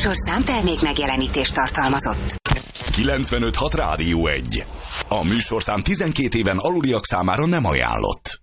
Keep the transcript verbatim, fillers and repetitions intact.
műsorszám termék megjelenítést tartalmazott. kilencvenöt hat Rádió egy. A műsorszám tizenkét éven aluliak számára nem ajánlott.